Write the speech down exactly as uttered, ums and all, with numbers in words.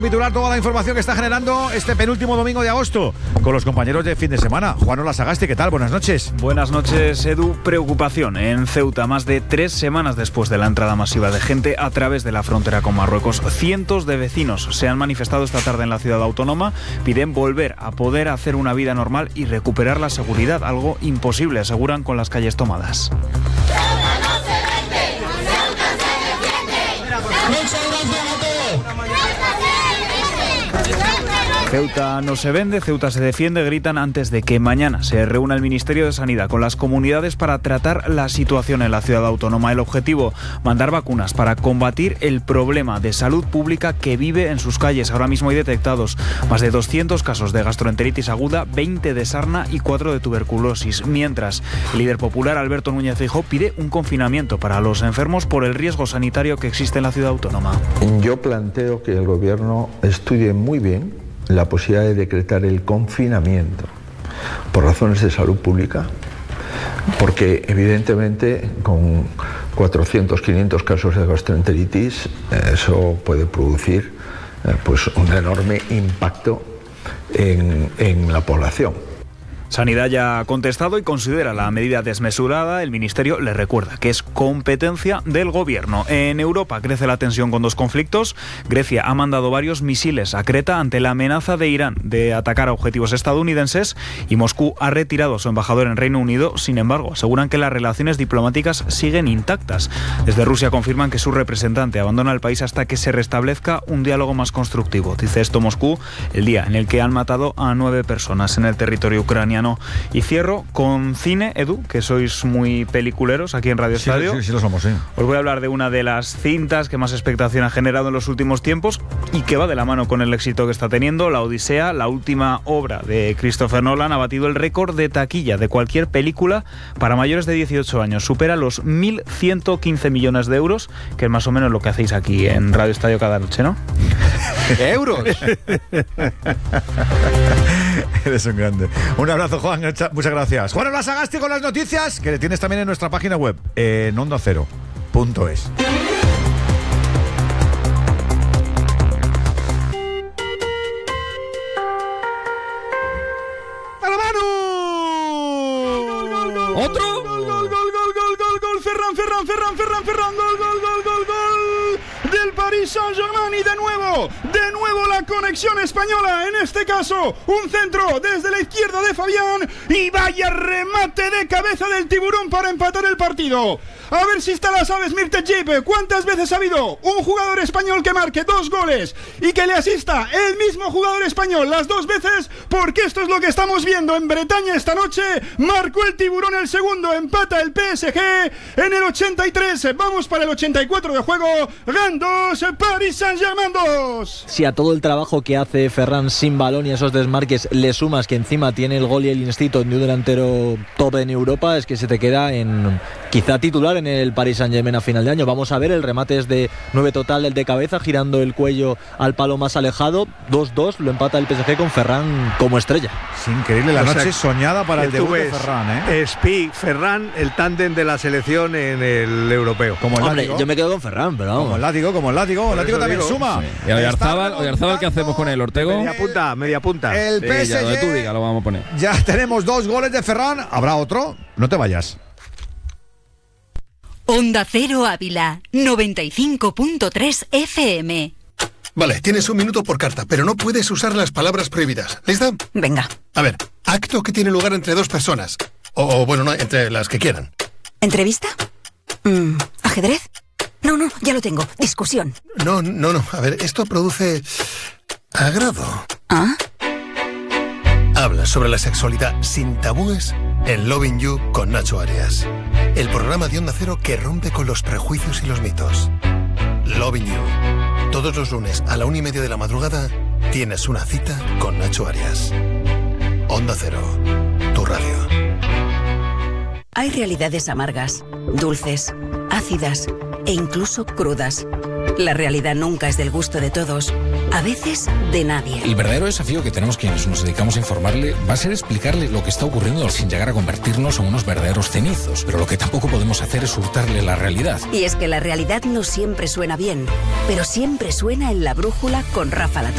Titular toda la información que está generando este penúltimo domingo de agosto con los compañeros de fin de semana. Juanola Sagasti, ¿qué tal? Buenas noches. Buenas noches, Edu. Preocupación en Ceuta. Más de tres semanas después de la entrada masiva de gente a través de la frontera con Marruecos, cientos de vecinos se han manifestado esta tarde en la ciudad autónoma. Piden volver a poder hacer una vida normal y recuperar la seguridad, algo imposible, aseguran, con las calles tomadas. Ceuta no se vende, Ceuta se defiende, gritan antes de que mañana se reúna el Ministerio de Sanidad con las comunidades para tratar la situación en la ciudad autónoma. El objetivo, mandar vacunas para combatir el problema de salud pública que vive en sus calles. Ahora mismo hay detectados más de doscientos casos de gastroenteritis aguda, veinte de sarna y cuatro de tuberculosis. Mientras, el líder popular Alberto Núñez Feijóo pide un confinamiento para los enfermos por el riesgo sanitario que existe en la ciudad autónoma. Yo planteo que el gobierno estudie muy bien la posibilidad de decretar el confinamiento por razones de salud pública, porque evidentemente con cuatrocientos, quinientos casos de gastroenteritis eso puede producir eh, pues un enorme impacto en, en la población. Sanidad ya ha contestado y considera la medida desmesurada. El Ministerio le recuerda que es competencia del Gobierno. En Europa crece la tensión con dos conflictos. Grecia ha mandado varios misiles a Creta ante la amenaza de Irán de atacar a objetivos estadounidenses y Moscú ha retirado a su embajador en Reino Unido. Sin embargo, aseguran que las relaciones diplomáticas siguen intactas. Desde Rusia confirman que su representante abandona el país hasta que se restablezca un diálogo más constructivo. Dice esto Moscú el día en el que han matado a nueve personas en el territorio ucraniano. Y cierro con cine, Edu, que sois muy peliculeros aquí en Radio sí, Estadio. Sí, sí, lo somos, sí. Os voy a hablar de una de las cintas que más expectación ha generado en los últimos tiempos y que va de la mano con el éxito que está teniendo. La Odisea, la última obra de Christopher Nolan, ha batido el récord de taquilla de cualquier película para mayores de dieciocho años. Supera los mil ciento quince millones de euros, que es más o menos lo que hacéis aquí en Radio Estadio cada noche, ¿no? ¿Euros? Eres un grande. Un abrazo, Juan. Muchas gracias. Juanola Sagasti con las noticias que le tienes también en nuestra página web, en onda cero punto es. ¡A la mano! ¿Otro? Gol, gol, gol, gol, gol, gol, gol, gol, Ferran, Ferran, Ferran, Ferran, Ferran, gol, gol, gol, gol, gol del Paris Saint-Germain y de nuevo, de nuevo la conexión española, en este caso un centro desde la izquierda de Fabián y vaya remate de cabeza del tiburón para empatar el partido. A ver si está la sabes, Mirtejip. ¿Cuántas veces ha habido un jugador español que marque dos goles y que le asista el mismo jugador español las dos veces? Porque esto es lo que estamos viendo en Bretaña esta noche. Marcó el tiburón el segundo, empata el P S G en el ochenta y tres. Vamos para el ochenta y cuatro de juego. Gan dos, Paris Saint-Germain dos. Si a todo el trabajo que hace Ferran sin balón y a esos desmarques le sumas que encima tiene el gol y el instinto de un delantero top en Europa, es que se te queda en quizá titular en el Paris Saint-Germain a final de año. Vamos a ver, el remate es de nueve total, el de cabeza, girando el cuello al palo más alejado. dos dos, lo empata el P S G con Ferran como estrella. Es increíble la o noche sea, soñada para el debut de Ferran, ¿eh? Spi, Ferran, el tándem de la selección en el europeo. Como el Hombre, látigo. yo me quedo con Ferran, pero vamos. Como el látigo, como el látigo. El látigo también digo. suma. Sí. Y Oyarzábal, Oyarzábal, ¿qué hacemos con el Ortego? Media punta, media punta. El Sí, P S G. ya, donde tú digas, lo vamos a poner. Ya tenemos dos goles de Ferran. ¿Habrá otro? No te vayas. Onda Cero Ávila, noventa y cinco punto tres F M. Vale, tienes un minuto por carta, pero no puedes usar las palabras prohibidas. ¿Lista? Venga. A ver, acto que tiene lugar entre dos personas. O, o bueno, no, entre las que quieran. ¿Entrevista? Mm, ¿Ajedrez? No, no, ya lo tengo. Discusión. No, no, no. A ver, esto produce agrado. ¿Ah? Habla sobre la sexualidad sin tabúes en Loving You con Nacho Arias. El programa de Onda Cero que rompe con los prejuicios y los mitos. Loving You. Todos los lunes a la una y media de la madrugada tienes una cita con Nacho Arias. Onda Cero, tu radio. Hay realidades amargas, dulces, ácidas e incluso crudas. La realidad nunca es del gusto de todos, a veces de nadie. El verdadero desafío que tenemos quienes nos dedicamos a informarle va a ser explicarle lo que está ocurriendo sin llegar a convertirnos en unos verdaderos cenizos. Pero lo que tampoco podemos hacer es hurtarle la realidad. Y es que la realidad no siempre suena bien, pero siempre suena en La Brújula con Rafa La Torre.